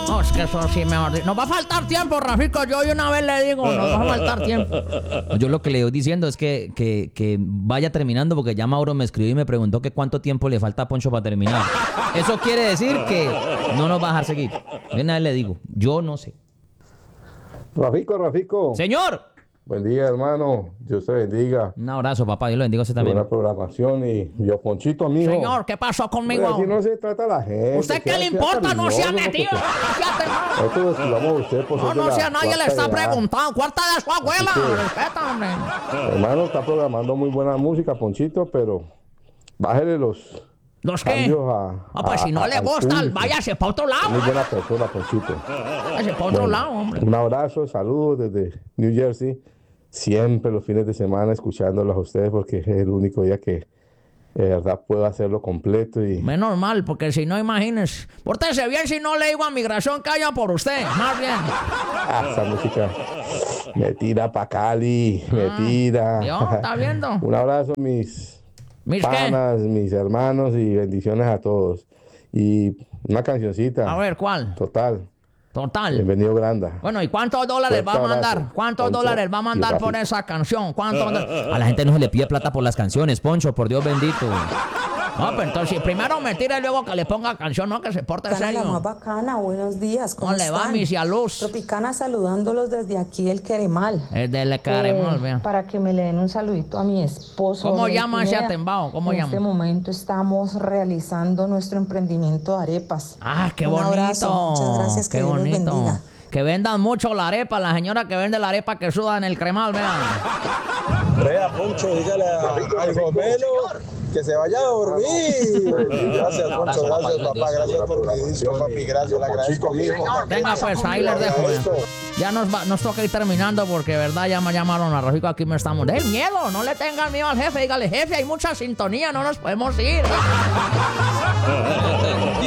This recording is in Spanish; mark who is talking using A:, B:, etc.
A: No, es que eso sí mejor dicho. Nos va a faltar tiempo, Rafico. Yo de una vez le digo, nos va a faltar tiempo.
B: Yo lo que le voy diciendo es que vaya terminando, porque ya Mauro me escribió y me preguntó que cuánto tiempo le falta a Poncho para terminar. Eso quiere decir que no nos va a dejar seguir. De una vez le digo, yo no sé.
C: Rafico.
B: ¡Señor!
C: Buen día, hermano. Dios te bendiga.
B: Un abrazo, papá. Dios lo bendiga a usted también.
C: Buena programación y yo, Ponchito, amigo.
A: Señor, ¿qué pasó conmigo?
C: Así no se trata a la gente.
A: ¿Usted qué le importa? No se ha metido.
C: Nosotros lo escuchamos a usted por ser de
A: No
C: la
A: sé, a nadie le
C: cuarta
A: está
C: edad.
A: preguntando. Cuarta de su abuela. Respeta, hombre.
C: Hermano, está programando muy buena música, Ponchito, pero bájele los
A: ¿Los qué?
C: cambios
A: Pues si no le
C: al
A: gusta,
C: público.
A: váyase para otro lado.
C: Muy buena persona, Ponchito.
A: Váyase para otro
C: Bueno,
A: lado, hombre.
C: Un abrazo, saludos desde New Jersey. Siempre los fines de semana escuchándolos a ustedes porque es el único día que de verdad puedo hacerlo completo y
A: Menos mal, porque si no, imagínese. Pórtese bien si no le digo a migración que haya por usted. Más bien.
C: esa música me tira pa' Cali, me tira.
A: Dios, ¿está viendo?
C: Un abrazo, mis
A: ¿Mis qué?
C: panas, mis hermanos y bendiciones a todos. Y una cancioncita.
A: A ver, ¿cuál?
C: Total.
A: Total.
C: Bienvenido, Granda.
A: Bueno, ¿y cuántos dólares va a
C: Fuerte
A: mandar?
C: abrazo,
A: ¿Cuántos
C: Poncho
A: dólares va a mandar
C: y
A: por
C: Rafi.
A: esa canción? ¿Cuántos dólares?
B: A la gente no se le pide plata por las canciones, Poncho, por Dios bendito.
A: No, pero entonces si primero me tira y luego que le ponga canción, no, que se porte
D: Tropicana, la más
A: serio.
D: bacana, buenos días, ¿cómo
A: ¿Cómo le va,
D: están?
A: misia Luz?
D: Tropicana saludándolos desde aquí, el Queremal.
A: Es de la Caremol, vea.
D: Para que me le den un saludito a mi esposo.
A: ¿Cómo
D: Abel
A: llama ese
D: Pineda.
A: atembao? ¿Cómo
D: en
A: llama?
D: este momento estamos realizando nuestro emprendimiento de arepas.
A: Ah, qué
D: Un
A: bonito.
D: abrazo, muchas gracias, que
A: Qué
D: Dios los
A: bonito.
D: bendiga.
A: Que vendan mucho la arepa, la señora que vende la arepa que suda en el cremal, vean.
E: Vea, Poncho, dígale al gomelo que se vaya a dormir. Gracias, Poncho, gracias, papá, gracias por mi disco, papi, gracias, le agradezco, mijo.
A: Venga, pues ahí les dejo. Ya nos toca ir terminando porque, verdad, ya me llamaron a Rafico. Aquí me estamos. ¡El miedo! No le tengan miedo al jefe. Dígale, jefe, hay mucha sintonía, no nos podemos ir.